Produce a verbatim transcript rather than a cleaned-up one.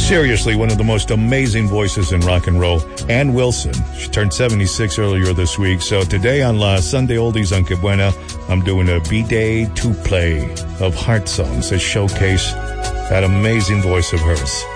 Seriously, one of the most amazing voices in rock and roll. Ann Wilson. She turned seventy-six earlier this week. So today on La Sunday Oldies on Que Buena, I'm doing a B-Day two-play of Heart Songs that showcase that amazing voice of hers.